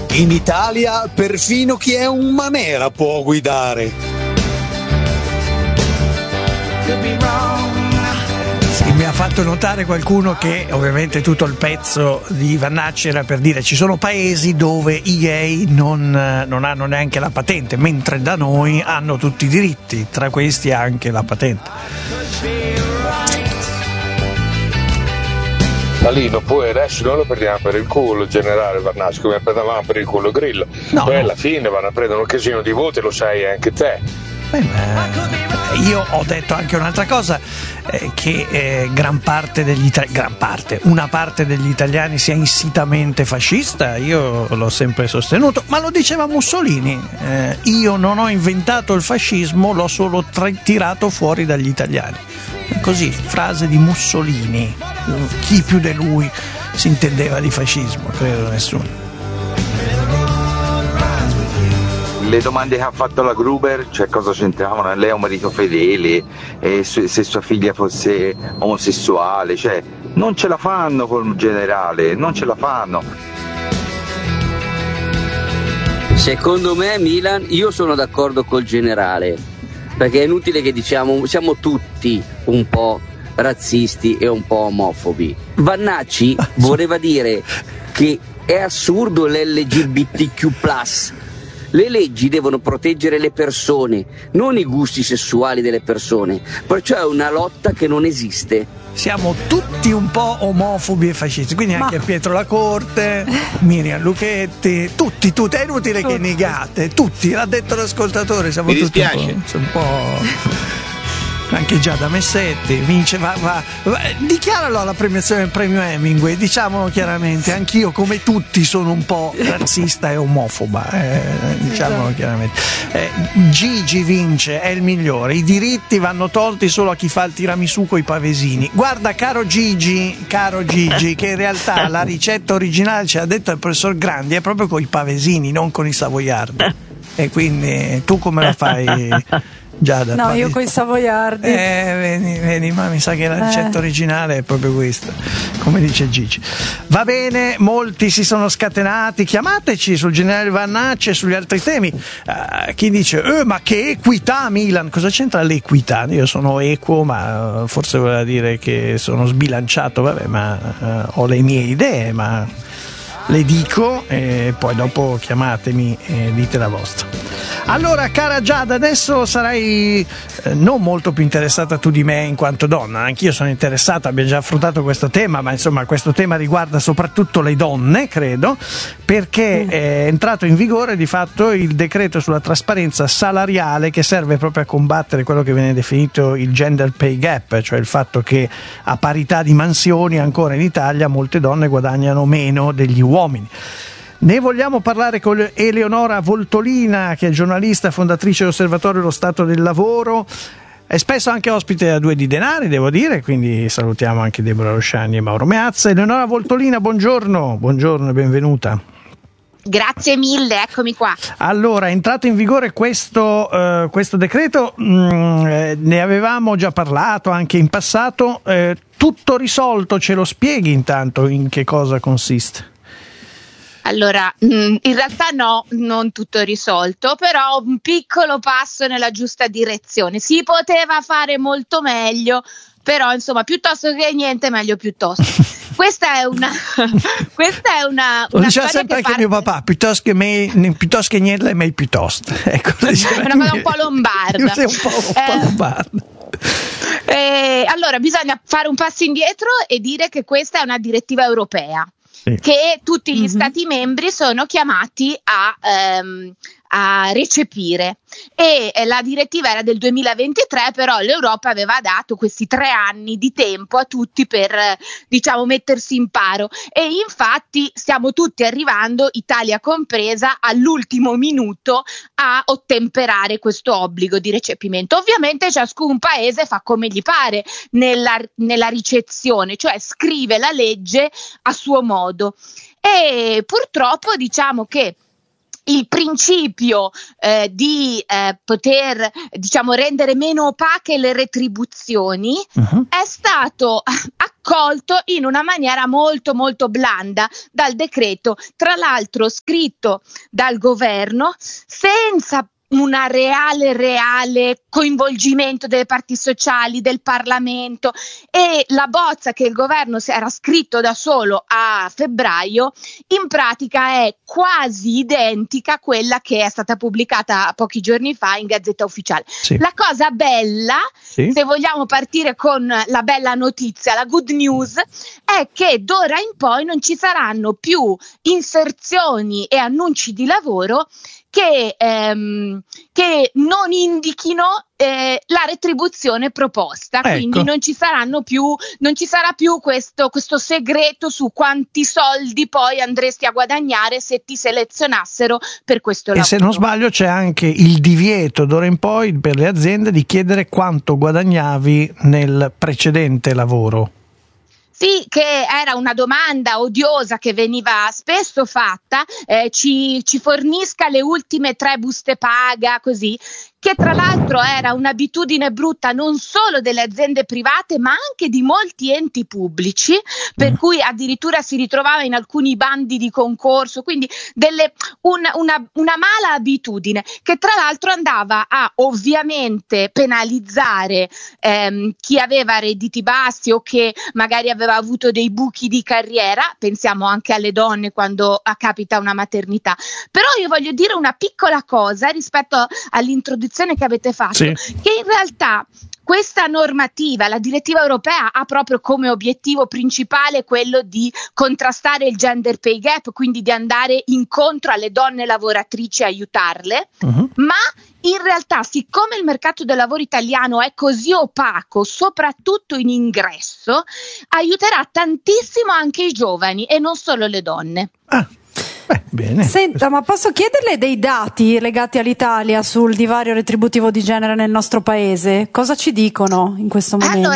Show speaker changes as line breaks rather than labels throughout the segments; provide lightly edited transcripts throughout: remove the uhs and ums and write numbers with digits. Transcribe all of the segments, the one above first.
In Italia perfino chi è un Manera può guidare.
Sì, mi ha fatto notare qualcuno che ovviamente tutto il pezzo di Vannacci era per dire ci sono paesi dove i gay non hanno neanche la patente, mentre da noi hanno tutti i diritti, tra questi anche la patente.
Ma lì non puoi, adesso noi lo prendiamo per il culo il generale Vannacci, come prendevamo per il culo Grillo.
No,
poi
no.
alla fine vanno a prendere un casino di voti, lo sai anche te.
Io ho detto anche un'altra cosa, che una parte degli italiani sia insitamente fascista. Io l'ho sempre sostenuto, ma lo diceva Mussolini, io non ho inventato il fascismo, l'ho solo tirato fuori dagli italiani. Così, frase di Mussolini. Chi più di lui si intendeva di fascismo? Credo nessuno.
Le domande che ha fatto la Gruber, cioè cosa c'entravano, lei è un marito fedele, se sua figlia fosse omosessuale, cioè non ce la fanno col generale, non ce la fanno.
Secondo me Milan, io sono d'accordo col generale, perché è inutile che diciamo siamo tutti un po' razzisti e un po' omofobi. Vannacci voleva dire che è assurdo l'LGBTQ+. Le leggi devono proteggere le persone, non i gusti sessuali delle persone, perciò è una lotta che non esiste.
Siamo tutti un po' omofobi e fascisti, quindi anche Pietro La Corte, Miriam Lucchetti, tutti, è inutile che negate, tutti, l'ha detto l'ascoltatore, siamo
Mi
tutti
dispiace.
un po'. Anche Giada Messetti vince, va. Dichiaralo alla premiazione del premio Hemingway, diciamolo chiaramente, anch'io come tutti sono un po' razzista e omofoba, diciamolo chiaramente. Gigi vince, è il migliore, i diritti vanno tolti solo a chi fa il tiramisù coi pavesini. Guarda caro Gigi, che in realtà la ricetta originale, ce l'ha detto il professor Grandi, è proprio coi pavesini, non con i savoiardi, e quindi tu come la fai? Giada,
no, io coi savoiardi.
Vedi, ma mi sa che la ricetta originale è proprio questa, come dice Gigi. Va bene, molti si sono scatenati, chiamateci sul generale Vannacci e sugli altri temi. Chi dice, ma che equità Milan, cosa c'entra l'equità? Io sono equo, ma forse voleva dire che sono sbilanciato, vabbè, ma ho le mie idee, ma le dico e poi dopo chiamatemi e dite la vostra. Allora, cara Giada, adesso sarai non molto più interessata tu di me in quanto donna, anch'io sono interessato, abbiamo già affrontato questo tema, ma insomma questo tema riguarda soprattutto le donne, credo, perché è entrato in vigore di fatto il decreto sulla trasparenza salariale che serve proprio a combattere quello che viene definito il gender pay gap, cioè il fatto che a parità di mansioni ancora in Italia molte donne guadagnano meno degli uomini. Ne vogliamo parlare con Eleonora Voltolina, che è giornalista, fondatrice dell'Osservatorio dello Stato del Lavoro, è spesso anche ospite a Due di Denari, devo dire, quindi salutiamo anche Deborah Rosciani e Mauro Meazza. Eleonora Voltolina, buongiorno e benvenuta.
Grazie mille, eccomi qua.
Allora, è entrato in vigore questo decreto, ne avevamo già parlato anche in passato, tutto risolto, ce lo spieghi intanto in che cosa consiste?
Allora, in realtà no, non tutto risolto, però un piccolo passo nella giusta direzione. Si poteva fare molto meglio, però insomma, piuttosto che niente, meglio piuttosto. Questa è una
lo diceva sempre anche mio papà, piuttosto che niente, meglio piuttosto. Ecco,
è una cosa un po' lombarda.
Un po' lombarda.
Allora, bisogna fare un passo indietro e dire che questa è una direttiva europea. Che tutti gli stati membri sono chiamati a recepire, e la direttiva era del 2023, però l'Europa aveva dato questi 3 anni di tempo a tutti per mettersi in paro, e infatti stiamo tutti arrivando, Italia compresa, all'ultimo minuto a ottemperare questo obbligo di recepimento. Ovviamente ciascun paese fa come gli pare nella ricezione, cioè scrive la legge a suo modo, e purtroppo diciamo che il principio di poter, diciamo, rendere meno opache le retribuzioni è stato accolto in una maniera molto molto blanda dal decreto, tra l'altro scritto dal governo senza un reale coinvolgimento delle parti sociali, del Parlamento, e la bozza che il governo si era scritto da solo a febbraio in pratica è quasi identica a quella che è stata pubblicata pochi giorni fa in Gazzetta Ufficiale. Sì. La cosa bella, se vogliamo partire con la bella notizia, la good news, è che d'ora in poi non ci saranno più inserzioni e annunci di lavoro che non indichino la retribuzione proposta, quindi non ci sarà più questo segreto su quanti soldi poi andresti a guadagnare se ti selezionassero per questo lavoro.
E se non sbaglio c'è anche il divieto d'ora in poi per le aziende di chiedere quanto guadagnavi nel precedente lavoro.
Sì, che era una domanda odiosa che veniva spesso fatta, ci fornisca le ultime 3 buste paga, così, che tra l'altro era un'abitudine brutta non solo delle aziende private ma anche di molti enti pubblici, per cui addirittura si ritrovava in alcuni bandi di concorso, quindi una mala abitudine che tra l'altro andava a ovviamente penalizzare chi aveva redditi bassi o che magari aveva avuto dei buchi di carriera, pensiamo anche alle donne quando capita una maternità. Però io voglio dire una piccola cosa rispetto all'introduzione che avete fatto, che in realtà questa normativa, la direttiva europea, ha proprio come obiettivo principale quello di contrastare il gender pay gap, quindi di andare incontro alle donne lavoratrici e aiutarle, ma in realtà, siccome il mercato del lavoro italiano è così opaco, soprattutto in ingresso, aiuterà tantissimo anche i giovani e non solo le donne.
Bene.
Senta, ma posso chiederle dei dati legati all'Italia sul divario retributivo di genere nel nostro paese? Cosa ci dicono in questo momento?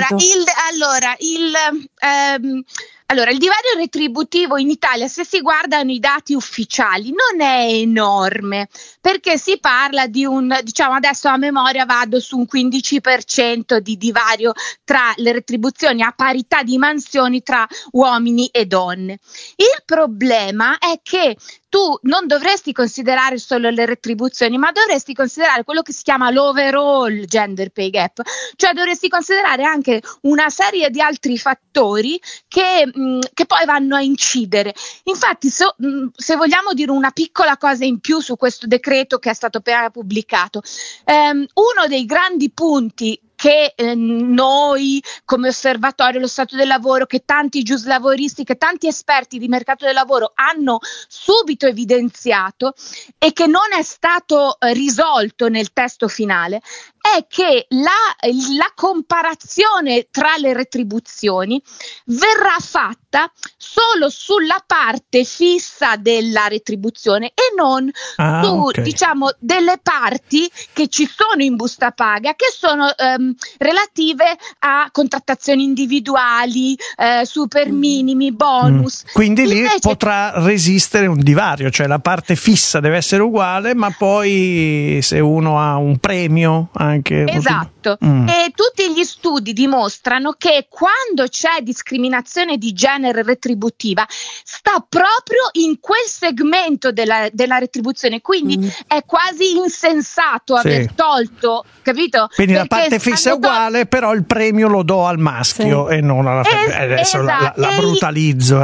Allora, il divario retributivo in Italia, se si guardano i dati ufficiali, non è enorme, perché si parla di diciamo adesso a memoria vado su un 15% di divario tra le retribuzioni a parità di mansioni tra uomini e donne. Il problema è che tu non dovresti considerare solo le retribuzioni, ma dovresti considerare quello che si chiama l'overall gender pay gap, cioè dovresti considerare anche una serie di altri fattori che poi vanno a incidere. Infatti, se vogliamo dire una piccola cosa in più su questo decreto che è stato appena pubblicato, uno dei grandi punti che noi come osservatorio dello Stato del Lavoro, che tanti giuslavoristi, che tanti esperti di mercato del lavoro hanno subito evidenziato e che non è stato risolto nel testo finale, è che la comparazione tra le retribuzioni verrà fatta solo sulla parte fissa della retribuzione e non diciamo delle parti che ci sono in busta paga, che sono relative a contrattazioni individuali, super minimi, bonus.
Quindi lì potrà resistere un divario, cioè la parte fissa deve essere uguale, ma poi se uno ha un premio anche.
Esatto. E tutti gli studi dimostrano che quando c'è discriminazione di genere retributiva sta proprio in quel segmento della retribuzione, quindi è quasi insensato aver tolto, capito?
Quindi la parte fissa è uguale, però il premio lo do al maschio e non alla femmina. Adesso la brutalizzo.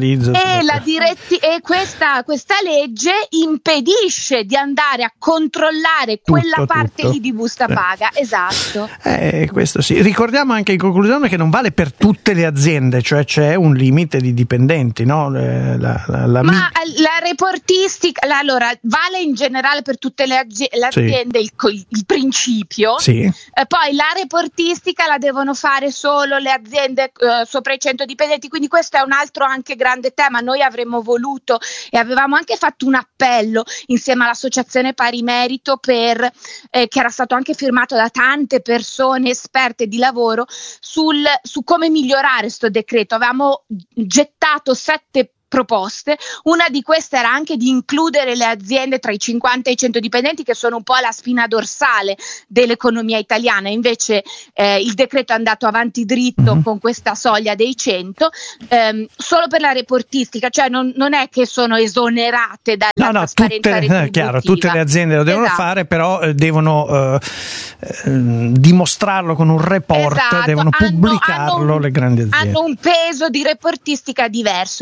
E
questa legge impedisce di andare a controllare quella parte lì di busta paga. Esatto.
Questo sì. Ricordiamo anche in conclusione che non vale per tutte le aziende, cioè c'è un limite di dipendenti, no? Ma
la reportistica, allora, vale in generale per tutte le aziende il principio. Poi la reportistica la devono fare solo le aziende sopra i 100 dipendenti, quindi questo è un altro anche grande tema. Noi avremmo voluto e avevamo anche fatto un appello insieme all'Associazione Pari Merito che era stato anche firmato da tante persone esperte di lavoro su come migliorare sto decreto. Avevamo gettato 7 proposte. Una di queste era anche di includere le aziende tra i 50 e i 100 dipendenti, che sono un po' la spina dorsale dell'economia italiana. Invece il decreto è andato avanti dritto con questa soglia dei 100, solo per la reportistica, cioè non è che sono esonerate dalla trasparenza retributiva.
Chiaro, tutte le aziende lo devono fare, però devono dimostrarlo con un report, devono pubblicarlo le grandi aziende.
Hanno un peso di reportistica diverso.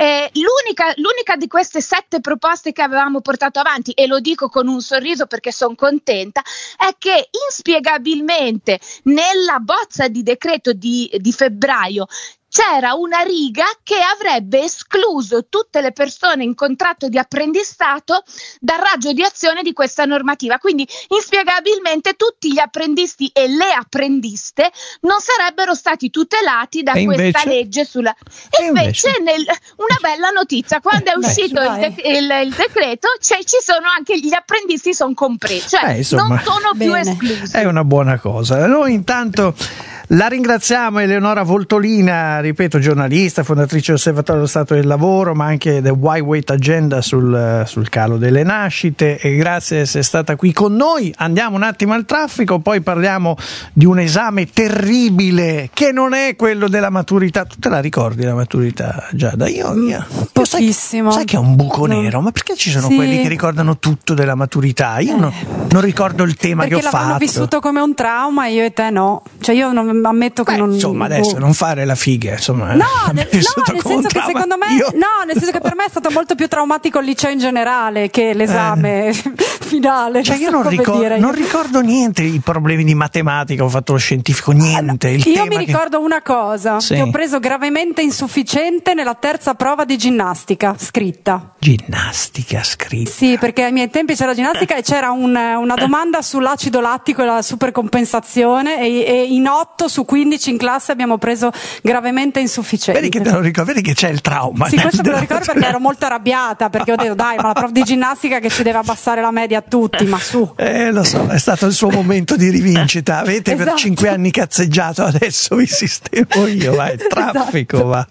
L'unica di queste 7 proposte che avevamo portato avanti, e lo dico con un sorriso perché sono contenta, è che inspiegabilmente nella bozza di decreto di febbraio c'era una riga che avrebbe escluso tutte le persone in contratto di apprendistato dal raggio di azione di questa normativa. Quindi inspiegabilmente tutti gli apprendisti e le apprendiste non sarebbero stati tutelati da questa legge sulla... Invece una bella notizia, quando è uscito il decreto, ci sono anche gli apprendisti, sono compresi, cioè non sono più esclusi.
È una buona cosa. Noi intanto la ringraziamo, Eleonora Voltolina, ripeto, giornalista, fondatrice dell'Osservatorio dello Stato del Lavoro, ma anche del Why Wait Agenda sul calo delle nascite, e grazie di essere stata qui con noi. Andiamo un attimo al traffico, poi parliamo di un esame terribile che non è quello della maturità. Tu te la ricordi la maturità, Giada? Io
pochissimo.
Sai che è un buco nero? Ma perché ci sono quelli che ricordano tutto della maturità? Io non ricordo il tema che ho fatto.
Perché l'avevano vissuto come un trauma, io e te no. Cioè io non ammetto che non...
Insomma, adesso non fare la figa, insomma.
No, nel senso che secondo me nel senso che per me è stato molto più traumatico il liceo in generale che l'esame finale.
Cioè io non ricordo niente, i problemi di matematica, ho fatto lo scientifico, niente.
Io mi ricordo una cosa, che ho preso gravemente insufficiente nella terza prova di ginnastica scritta.
Ginnastica scritta?
Sì, perché ai miei tempi c'era ginnastica e c'era una domanda sull'acido lattico e la supercompensazione, e in 8 su 15 in classe abbiamo preso gravemente insufficiente.
Vedi che te lo ricordi, vedi che c'è il trauma.
Sì, questo me lo ricordo perché ero molto arrabbiata, perché ho detto dai, ma la prof di ginnastica che ci deve abbassare la media a tutti, ma su.
Lo so, è stato il suo momento di rivincita. Avete per 5 anni cazzeggiato, adesso vi sistemo io, vai, traffico, va.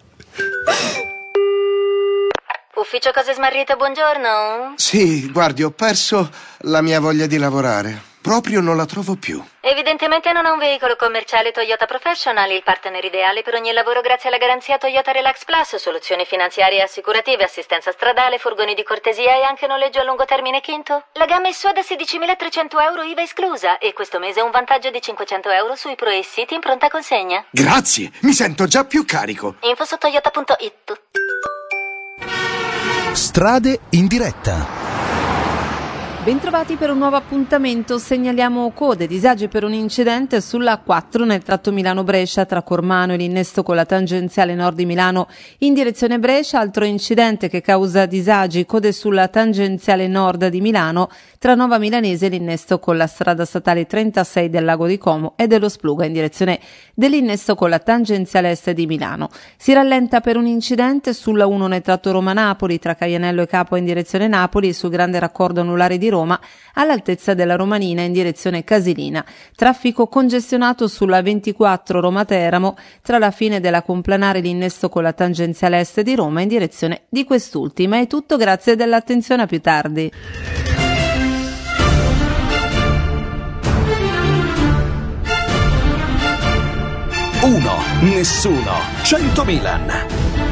Ufficio Cose Smarrite, buongiorno.
Sì, guardi, ho perso la mia voglia di lavorare. Proprio non la trovo più.
Evidentemente non ha un veicolo commerciale Toyota Professional, il partner ideale per ogni lavoro grazie alla garanzia Toyota Relax Plus, soluzioni finanziarie e assicurative, assistenza stradale, furgoni di cortesia e anche noleggio a lungo termine quinto. La gamma è sua da 16.300 euro IVA esclusa, e questo mese un vantaggio di 500 euro sui Pro e City in pronta consegna.
Grazie, mi sento già più carico.
Info su toyota.it.
Strade in diretta.
Bentrovati per un nuovo appuntamento. Segnaliamo code, disagi per un incidente sulla A4 nel tratto Milano-Brescia tra Cormano e l'innesto con la tangenziale nord di Milano in direzione Brescia. Altro incidente che causa disagi, code sulla tangenziale nord di Milano tra Nova Milanese e l'innesto con la strada statale 36 del Lago di Como e dello Spluga in direzione dell'innesto con la tangenziale est di Milano. Si rallenta per un incidente sulla 1 nel tratto Roma-Napoli tra Caianello e Capua in direzione Napoli e sul grande raccordo anulare di Roma all'altezza della Romanina in direzione Casilina. Traffico congestionato sulla 24 Roma-Teramo tra la fine della Complanare e l'innesto con la tangenziale est di Roma in direzione di quest'ultima. È tutto, grazie dell'attenzione, a più tardi.
1, nessuno, 100 Milan.